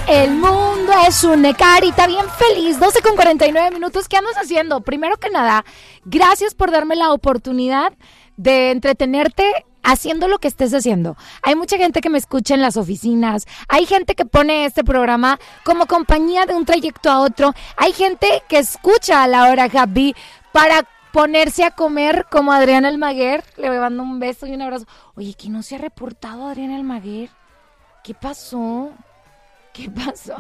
El mundo es una carita bien feliz. 12:49. ¿Qué andas haciendo? Primero que nada, gracias por darme la oportunidad de entretenerte haciendo lo que estés haciendo. Hay mucha gente que me escucha en las oficinas. Hay gente que pone este programa como compañía de un trayecto a otro. Hay gente que escucha a La Hora Happy para ponerse a comer como Adrián Almaguer. Le mando un beso y un abrazo. Oye, que no se ha reportado Adrián Almaguer. ¿Qué pasó? ¿Qué pasó?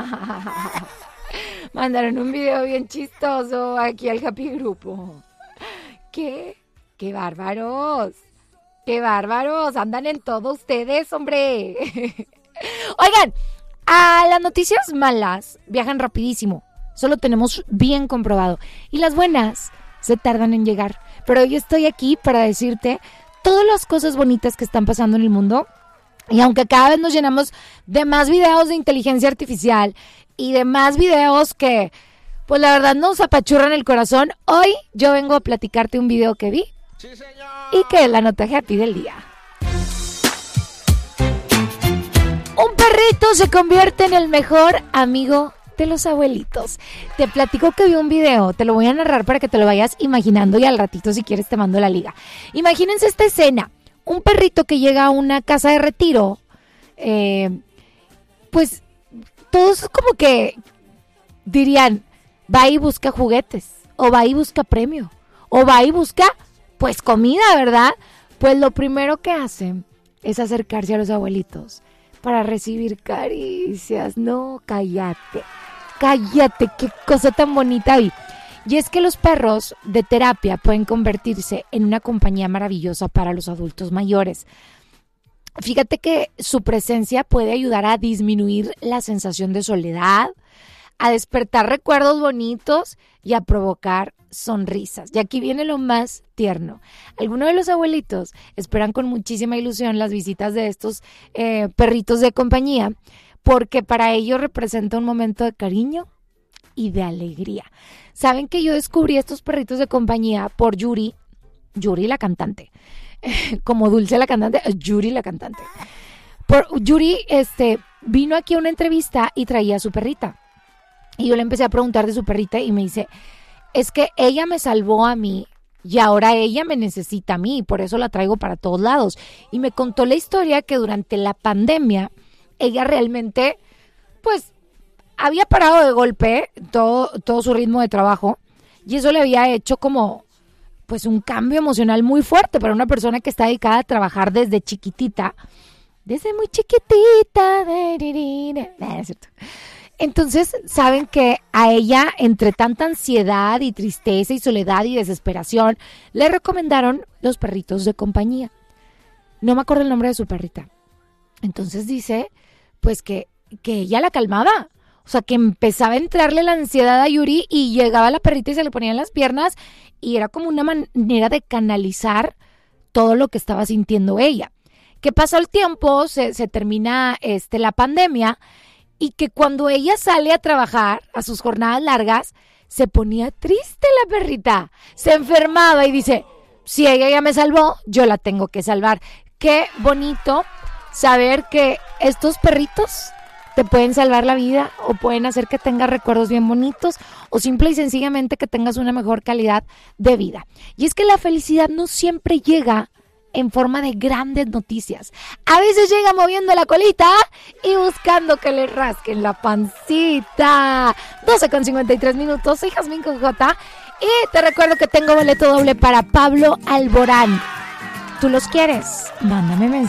Mandaron un video bien chistoso aquí al Happy Grupo. ¿Qué? ¡Qué bárbaros! ¡Qué bárbaros! Andan en todo ustedes, hombre. Oigan, las noticias malas viajan rapidísimo. Eso lo tenemos bien comprobado. Y las buenas se tardan en llegar. Pero yo estoy aquí para decirte todas las cosas bonitas que están pasando en el mundo. Y aunque cada vez nos llenamos de más videos de inteligencia artificial y de más videos que, pues la verdad nos apachurran el corazón, hoy yo vengo a platicarte un video que vi. ¡Sí, señor! Y que es la nota happy del día. Un perrito se convierte en el mejor amigo de los abuelitos. Te platico que vi un video, te lo voy a narrar para que te lo vayas imaginando y al ratito si quieres te mando la liga. Imagínense esta escena. Un perrito que llega a una casa de retiro, pues todos como que dirían, va y busca juguetes, o va y busca premio, o va y busca pues comida, ¿verdad? Pues lo primero que hacen es acercarse a los abuelitos para recibir caricias. No, cállate, qué cosa tan bonita vi. Y es que los perros de terapia pueden convertirse en una compañía maravillosa para los adultos mayores. Fíjate que su presencia puede ayudar a disminuir la sensación de soledad, a despertar recuerdos bonitos y a provocar sonrisas. Y aquí viene lo más tierno. Algunos de los abuelitos esperan con muchísima ilusión las visitas de estos perritos de compañía, porque para ellos representa un momento de cariño y de alegría. ¿Saben que yo descubrí estos perritos de compañía por Yuri la cantante? Como Dulce la cantante, Yuri la cantante. Por Yuri vino aquí a una entrevista y traía a su perrita. Y yo le empecé a preguntar de su perrita y me dice, es que ella me salvó a mí y ahora ella me necesita a mí, por eso la traigo para todos lados. Y me contó la historia que durante la pandemia ella realmente, pues, había parado de golpe todo su ritmo de trabajo y eso le había hecho como pues un cambio emocional muy fuerte para una persona que está dedicada a trabajar desde chiquitita, desde muy chiquitita. No es cierto. Entonces, saben que a ella, entre tanta ansiedad y tristeza y soledad y desesperación, le recomendaron los perritos de compañía. No me acuerdo el nombre de su perrita. Entonces dice, pues que ella la calmaba. O sea, que empezaba a entrarle la ansiedad a Yuri y llegaba la perrita y se le ponía en las piernas y era como una manera de canalizar todo lo que estaba sintiendo ella. Que pasó el tiempo, se termina la pandemia y que cuando ella sale a trabajar a sus jornadas largas, se ponía triste la perrita, se enfermaba y dice, si ella ya me salvó, yo la tengo que salvar. Qué bonito saber que estos perritos te pueden salvar la vida o pueden hacer que tengas recuerdos bien bonitos o simple y sencillamente que tengas una mejor calidad de vida. Y es que la felicidad no siempre llega en forma de grandes noticias. A veces llega moviendo la colita y buscando que le rasquen la pancita. 12:53. Soy Jazmín con J. Y te recuerdo que tengo boleto doble para Pablo Alborán. ¿Tú los quieres? Mándame mensaje.